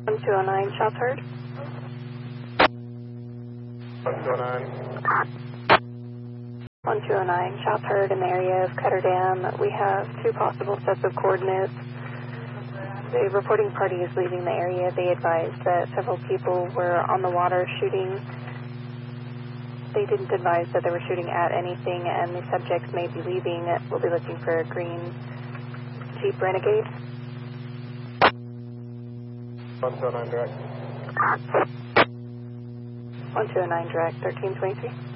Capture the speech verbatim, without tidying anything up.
one two oh nine, shots heard. one two oh nine. one two oh nine, shots heard in the area of Cutter Dam. We have two possible sets of coordinates. The reporting party is leaving the area. They advised that several people were on the water shooting. They didn't advise that they were shooting at anything, and the subjects may be leaving. We'll be looking for a green Jeep Renegade. one two oh nine direct. one two oh nine direct, thirteen twenty-three.